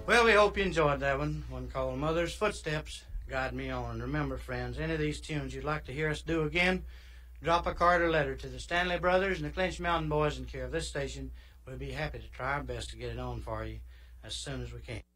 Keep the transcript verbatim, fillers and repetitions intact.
Well, we hope you enjoyed that one. One called Mother's Footsteps, Guide Me On. Remember, friends, any of these tunes you'd like to hear us do again, drop a card or letter to the Stanley Brothers and the Clinch Mountain Boys in care of this station. We'll be happy to try our best to get it on for you as soon as we can.